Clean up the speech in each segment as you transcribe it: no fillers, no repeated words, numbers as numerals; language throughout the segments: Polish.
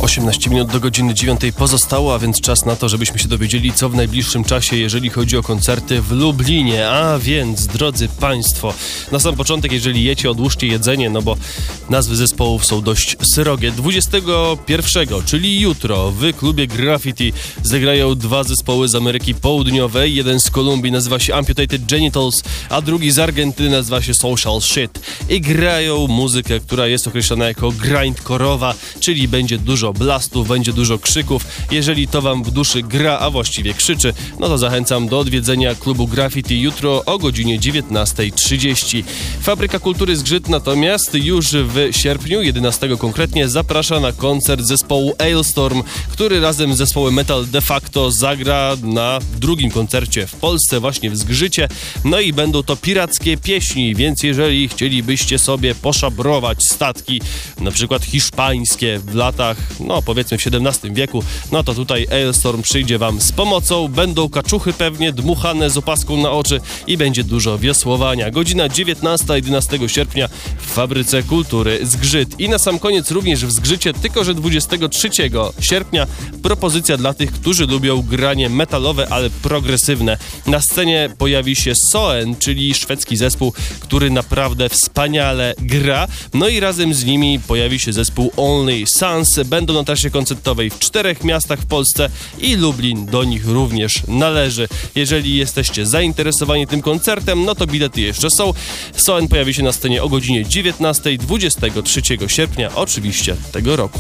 18 minut do godziny 9 pozostało, a więc czas na to, żebyśmy się dowiedzieli, co w najbliższym czasie, jeżeli chodzi o koncerty w Lublinie. A więc, drodzy Państwo, na sam początek, jeżeli jecie, odłóżcie jedzenie, no bo nazwy zespołów są dość srogie. 21, czyli jutro, w klubie Graffiti zagrają dwa zespoły z Ameryki Południowej. Jeden z Kolumbii nazywa się Amputated Genitals, a drugi z Argentyny nazywa się Social Shit. I grają muzykę, która jest określona jako grindcore'owa, czyli będzie dużo blastów, będzie dużo krzyków. Jeżeli to wam w duszy gra, a właściwie krzyczy, no to zachęcam do odwiedzenia klubu Graffiti jutro o godzinie 19:30. Fabryka Kultury Zgrzyt natomiast już w sierpniu, 11 konkretnie, zaprasza na koncert zespołu Alestorm, który razem z zespołem Metal de facto zagra na drugim koncercie w Polsce, właśnie w Zgrzycie. No i będą to pirackie pieśni, więc jeżeli chcielibyście sobie poszabrować statki, na przykład hiszpańskie w latach, no powiedzmy w XVII wieku, no to tutaj Alestorm przyjdzie wam z pomocą. Będą kaczuchy pewnie dmuchane z opaską na oczy i będzie dużo wiosłowania. Godzina 19, 11 sierpnia w Fabryce Kultury Zgrzyt. I na sam koniec również w Zgrzycie, tylko że 23 sierpnia propozycja dla tych, którzy lubią granie metalowe, ale progresywne. Na scenie pojawi się Soen, czyli szwedzki zespół, który naprawdę wspaniale gra. No i razem z nimi pojawi się zespół Only Sons. Będą na trasie koncertowej w 4 miastach w Polsce i Lublin do nich również należy. Jeżeli jesteście zainteresowani tym koncertem, no to bilety jeszcze są. Soen pojawi się na scenie o godzinie 19, 23 sierpnia, oczywiście tego roku.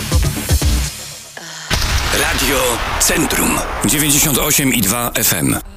Radio Centrum 98,2 FM.